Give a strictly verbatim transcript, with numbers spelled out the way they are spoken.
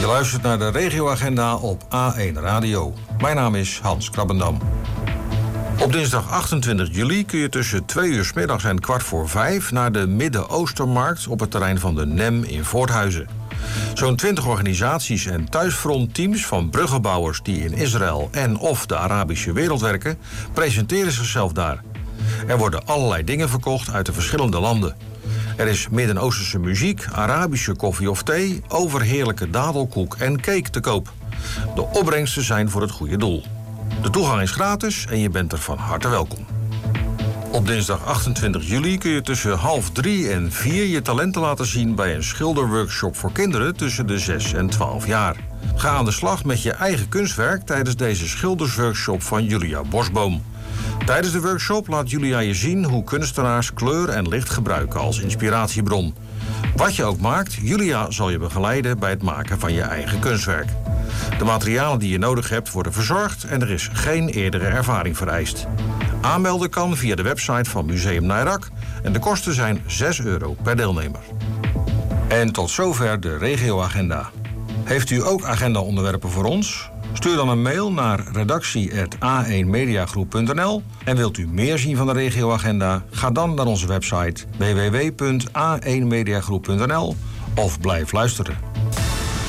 Je luistert naar de regioagenda op A één Radio. Mijn naam is Hans Krabbendam. Op dinsdag achtentwintig juli kun je tussen twee uur 's middags en kwart voor vijf naar de Midden-Oostermarkt op het terrein van de N E M in Voorthuizen. Zo'n twintig organisaties en thuisfrontteams van bruggenbouwers die in Israël en of de Arabische wereld werken, presenteren zichzelf daar. Er worden allerlei dingen verkocht uit de verschillende landen. Er is Midden-Oosterse muziek, Arabische koffie of thee, overheerlijke dadelkoek en cake te koop. De opbrengsten zijn voor het goede doel. De toegang is gratis en je bent er van harte welkom. Op dinsdag achtentwintig juli kun je tussen half drie en vier je talenten laten zien bij een schilderworkshop voor kinderen tussen de zes en twaalf jaar. Ga aan de slag met je eigen kunstwerk tijdens deze schildersworkshop van Julia Bosboom. Tijdens de workshop laat Julia je zien hoe kunstenaars kleur en licht gebruiken als inspiratiebron. Wat je ook maakt, Julia zal je begeleiden bij het maken van je eigen kunstwerk. De materialen die je nodig hebt worden verzorgd en er is geen eerdere ervaring vereist. Aanmelden kan via de website van Museum Nairak en de kosten zijn zes euro per deelnemer. En tot zover de regioagenda. Heeft u ook agenda-onderwerpen voor ons? Stuur dan een mail naar redactie apenstaartje a één mediagroep punt n l en wilt u meer zien van de regioagenda? Ga dan naar onze website w w w punt a één mediagroep punt n l of blijf luisteren.